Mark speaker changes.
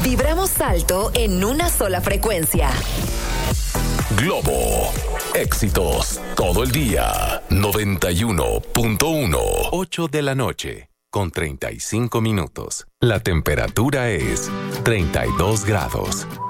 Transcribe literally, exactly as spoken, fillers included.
Speaker 1: Vibramos alto en una sola frecuencia.
Speaker 2: Globo. Éxitos todo el día. noventa y uno punto uno.
Speaker 3: ocho de la noche, con treinta y cinco minutos. La temperatura es treinta y dos grados.